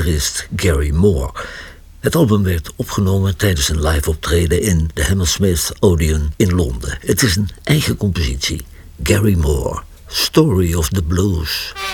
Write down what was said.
gitarist Gary Moore. Het album werd opgenomen tijdens een live optreden in de Hammersmith Odeon in Londen. Het is een eigen compositie. Gary Moore, Story of the Blues.